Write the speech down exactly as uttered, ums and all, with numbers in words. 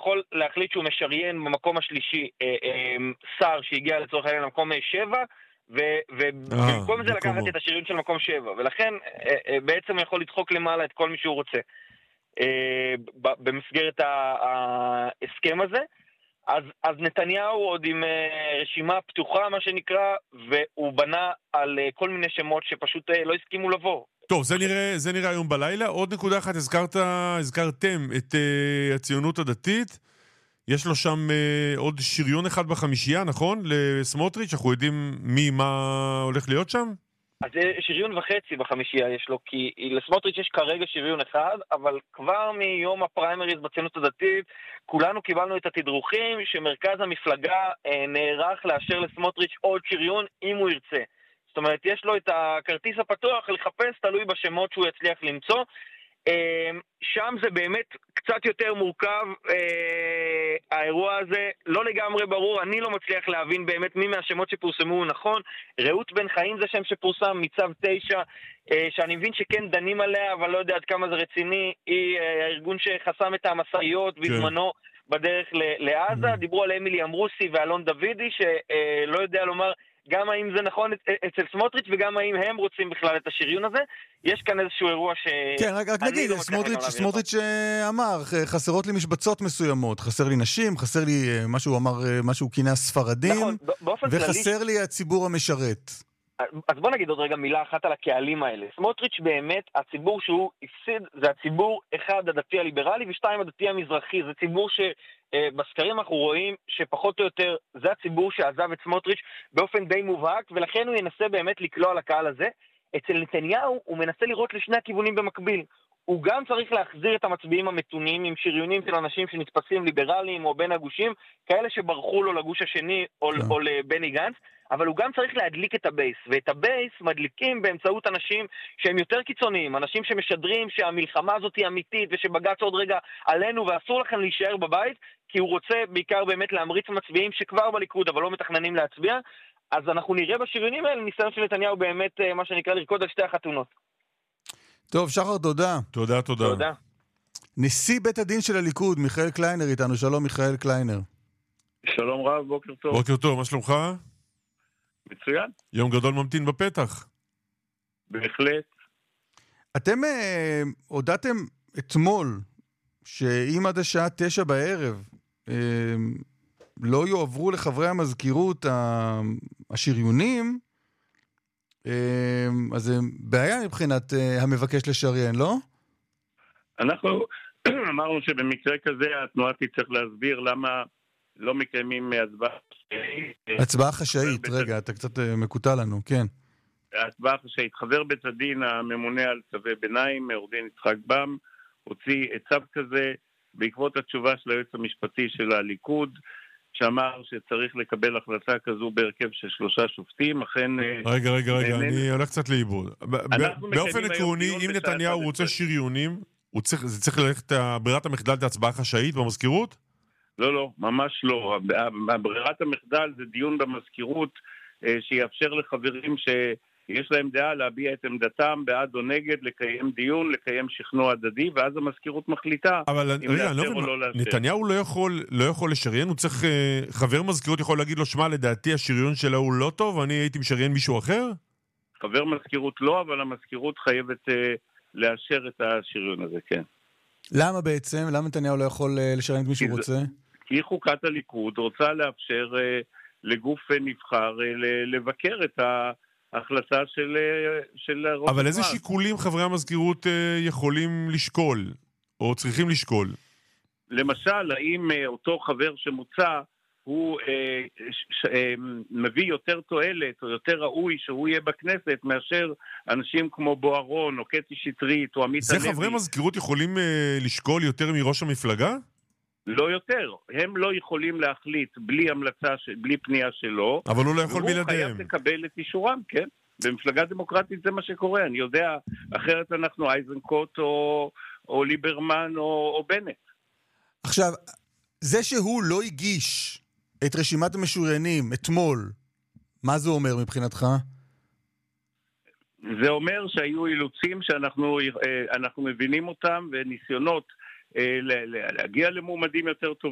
יכול להחליט שהוא משריין במקום השלישי אה, אה, שר שהגיע לצורך העניין למקום שבע, ובמקום זה לקחת את השריון של מקום שבע, ולכן אה, אה, בעצם הוא יכול לדחוק למעלה את כל מי שהוא רוצה אה, במסגרת ההסכם הזה. אז, אז נתניהו עוד עם uh, רשימה פתוחה, מה שנקרא, והוא בנה על uh, כל מיני שמות שפשוט uh, לא הסכימו לבוא. טוב, זה נראה, זה נראה היום בלילה. עוד נקודה אחת, הזכרת, הזכרתם את uh, הציונות הדתית. יש לו שם uh, עוד שריון אחד בחמישייה, נכון? לסמוטריץ', אנחנו יודעים מי, מה הולך להיות שם? אז שריון וחצי בחמישייה יש לו, כי לסמוטריץ' יש כרגע שריון אחד, אבל כבר מיום הפריימריז בציונות הדתית, כולנו קיבלנו את התדרוכים שמרכז המפלגה אה, נערך לאשר לסמוטריץ' עוד שריון אם הוא ירצה. זאת אומרת, יש לו את הכרטיס הפתוח לחפש, תלוי בשמות שהוא יצליח למצוא. אה, שם זה באמת קצת יותר מורכב, אה, האירוע הזה לא לגמרי ברור, אני לא מצליח להבין באמת מי מהשמות שפורסמו הוא נכון. רעות בן חיים זה שם שפורסם מצב תשע, אה, שאני מבין שכן דנים עליה, אבל לא יודע עד כמה זה רציני. היא אה, הארגון שחסם את המסעיות בזמנו בדרך לעזה. mm. דיברו על אמילי אמרוסי ואלון דוידי, שלא אה, יודע לומר גם האם זה נכון אצל סמוטריץ' וגם האם הם רוצים בכלל את השריון הזה. יש כאן איזשהו אירוע ש... כן, רק, רק נגיד, לא סמוטריץ', סמוטריץ' אמר, חסרות לי משבצות מסוימות, חסר לי נשים, חסר לי משהו, אמר, משהו כינה ספרדים, נכון, וחסר כללי... לי הציבור המשרת. אז בוא נגיד עוד רגע מילה אחת על הקהלים האלה. סמוטריץ' באמת, הציבור שהוא הפסיד, זה הציבור אחד הדתי הליברלי, ושתיים הדתי המזרחי. זה ציבור שבסקרים אנחנו רואים שפחות או יותר זה הציבור שעזב את סמוטריץ' באופן די מובהק, ולכן הוא ינסה באמת לקלוע על הקהל הזה. אצל נתניהו הוא מנסה לראות לשני הכיוונים במקביל. הוא גם צריך להחזיר את המצביעים המתונים עם שריונים של אנשים שנתפסים ליברליים או בין הגושים, כאלה שברחו לו לגוש השני או, yeah. או לבני גנץ, אבל הוא גם צריך להדליק את הבייס, ואת הבייס מדליקים באמצעות אנשים שהם יותר קיצוניים, אנשים שמשדרים שהמלחמה הזאת היא אמיתית ושבגץ עוד רגע עלינו ואסור לכם להישאר בבית, כי הוא רוצה בעיקר באמת להמריץ מצביעים שכבר בליכוד אבל לא מתכננים להצביע. אז אנחנו נראה בשריונים האלה ניסיון של נתניהו באמת מה שנקרא לרקוד על שתי החתונות. טוב, שחר, תודה. תודה, תודה. תודה. נשיא בית הדין של הליכוד, מיכאל קליינר איתנו. שלום, מיכאל קליינר. שלום רב, בוקר טוב. בוקר טוב, מה שלומך? מצוין. יום גדול ממתין בפתח. בהחלט. אתם אה, הודעתם אתמול שאם עד השעה תשע בערב אה, לא יועברו לחברי המזכירות השריונים, אז זה בעיה מבחינת המבקש לשריין, לא? אנחנו אמרנו שבמקרה כזה התנועה תצטרך להסביר למה לא מקיימים הצבעה חשאית. הצבעה חשאית, רגע, אתה קצת מקוטע לנו, כן. הצבעה חשאית. חבר בית הדין הממונה על צווי ביניים, עורך דין יצחק בם, הוציא צו כזה בעקבות התשובה של היועץ המשפטי של הליכוד, שאמר שצריך לקבל החלטה כזו בהרכב של שלושה שופטים. אכן... רגע, רגע, רגע, אני הולך קצת לאיבוד. באופן עקרוני, אם נתניהו רוצה שריונים, זה צריך ללכת ברירת המחדל להצבעה חשאית במזכירות? לא, לא, ממש לא. ברירת המחדל זה דיון במזכירות שיאפשר לחברים ש... יש להם דעה להביע את עמדתם בעד או נגד, לקיים דיון, לקיים שכנוע הדדי, ואז המזכירות מחליטה אבל אם לאשר או לא לאשר. נתניהו לא יכול, לא יכול לשריין, הוא צריך, חבר מזכירות יכול להגיד לו, שמע, לדעתי השריון שלו הוא לא טוב, אני הייתי משריין מישהו אחר? חבר מזכירות לא, אבל המזכירות חייבת uh, לאשר את השריון הזה, כן. למה בעצם? למה נתניהו לא יכול uh, לשריין את מישהו רוצה? כי חוקת הליכוד רוצה לאפשר uh, לגוף uh, נבחר uh, לבקר את ה... החלטה של, של רוב... אבל איזה שיקולים חברי המזכירות יכולים לשקול, או צריכים לשקול? למשל, האם אותו חבר שמוצע, הוא אה, ש, אה, מביא יותר תועלת, או יותר ראוי שהוא יהיה בכנסת, מאשר אנשים כמו בוארון, או קטי שטרית, או עמית זה הלוי. חברי מזכירות יכולים אה, לשקול יותר מראש המפלגה? לא יותר. הם לא יכולים להחליט בלי המלצה, בלי פנייה שלו. אבל הוא לא יכול בלעדיהם. והוא חייב לקבל את אישורם, כן? במפלגה דמוקרטית זה מה שקורה. אני יודע, אחרת אנחנו אייזנקוט או, או ליברמן או, או בנט. עכשיו, זה שהוא לא הגיש את רשימת המשוריינים אתמול, מה זה אומר מבחינתך? זה אומר שהיו אילוצים שאנחנו אנחנו מבינים אותם, וניסיונות להגיע למועמדים יותר טובים.